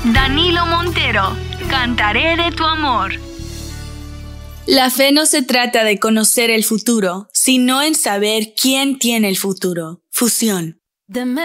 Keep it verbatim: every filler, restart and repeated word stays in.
Danilo Montero, cantaré de tu amor. La fe no se trata de conocer el futuro, sino en saber quién tiene el futuro. Fusión.